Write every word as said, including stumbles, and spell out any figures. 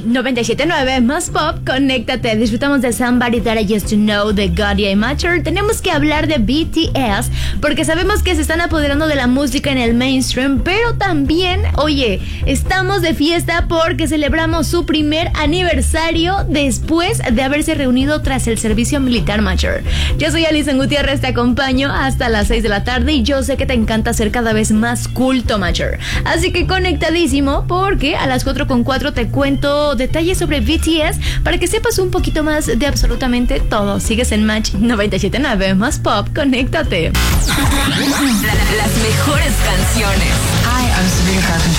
noventa y siete punto nueve más pop, conéctate. Disfrutamos de Somebody That I Used to Know de Gotti Mature. Tenemos que hablar de B T S porque sabemos que se están apoderando de la música en el mainstream, pero también, oye, estamos de fiesta porque celebramos su primer aniversario después de haberse reunido tras el servicio militar Mature. Yo soy Alison Gutiérrez, te acompaño hasta las seis de la tarde y yo sé que te encanta ser cada vez más culto Mature. Así que conectadísimo porque a las cuatro con cuatro te cuento detalles sobre B T S para que sepas un poquito más de absolutamente todo. Sigues en Match noventa y siete punto nueve más pop, conéctate. La, las mejores canciones. Hi, I'm Sabrina Carpenter.